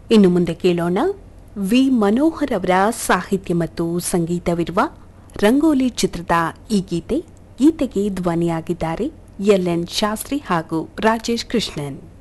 ಇನ್ನು ಮುಂದೆ ಕೇಳೋಣ ವಿ ಮನೋಹರ್ ಅವರ ಸಾಹಿತ್ಯ ಮತ್ತು ಸಂಗೀತವಿರುವ ರಂಗೋಲಿ ಚಿತ್ರದ ಈ ಗೀತೆಗೆ ಧ್ವನಿಯಾಗಿದ್ದಾರೆ ಎಲ್ ಎನ್ ಶಾಸ್ತ್ರಿ ಹಾಗೂ ರಾಜೇಶ್ ಕೃಷ್ಣನ್.